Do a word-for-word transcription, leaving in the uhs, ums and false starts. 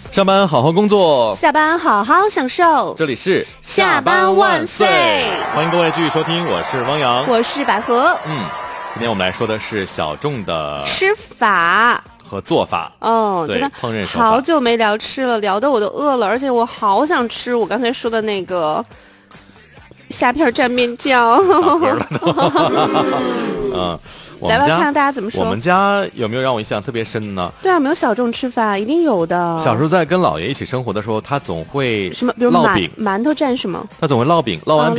上班好好工作， 下班好好享受。 这里是下班万岁， 欢迎各位继续收听，我是汪洋， 我是百合。 嗯，今天我们来说的是小众的吃法和做法。 哦， 对， 真的烹饪手法。 好久没聊吃了，聊得我都饿了，而且我好想吃我刚才说的那个虾片蘸面酱。 嗯，我来吧， 们家看看大家怎么说。 我们家有没有让我印象特别深的呢？ 对啊，没有小众吃法，一定有的。 小时候在跟姥爷一起生活的时候，他总会什么，比如馒烙饼， 馒头蘸什么？ 他总会烙饼，烙完